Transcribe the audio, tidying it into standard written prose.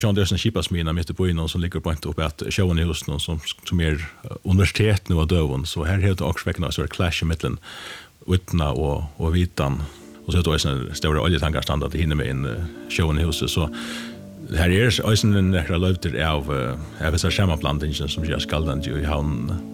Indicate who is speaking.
Speaker 1: John Dersen Skipasmina mitt på innan som ligger på inte upp att showen i husen som universitet nu och dövon så här heter också väckna så clash mellan Vittna och Vitan och så då är en stora oljetankar standard hinner med en showen i huset så här är ju en några löfter av så schemaplanten som jag skallade ju i han